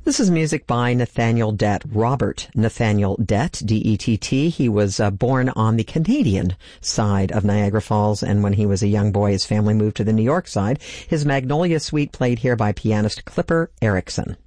This is music by Nathaniel Dett, Robert Nathaniel Dett, D-E-T-T. He was born on the Canadian side of Niagara Falls, and when he was a young boy, his family moved to the New York side. His Magnolia Suite played here by pianist Clipper Erickson.